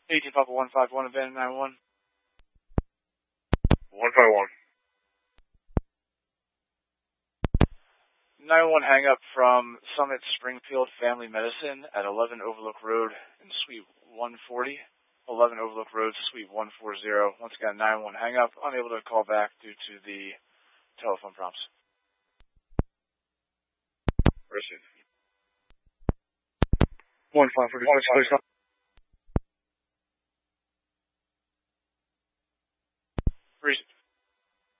18 Papa 151, abandoned 91. 151. 91 hang up from Summit Springfield Family Medicine at 11 Overlook Road in Suite 140. 11 Overlook Road, Suite 140. Once again, 91 hang up, unable to call back due to the telephone prompts. Received. 154,